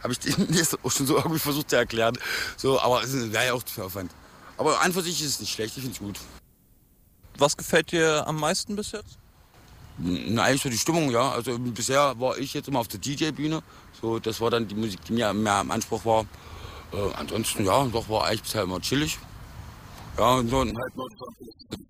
habe ich denen jetzt auch schon so irgendwie versucht zu erklären. So, aber es wäre ja auch zu viel Aufwand. Aber an für sich ist es nicht schlecht, ich finde es gut. Was gefällt dir am meisten bis jetzt? Na, eigentlich so die Stimmung, ja. Also bisher war ich jetzt immer auf der DJ-Bühne. So, das war dann die Musik, die mir mehr im Anspruch war. Ansonsten, ja, doch war eigentlich bisher immer chillig. Ja, und so halt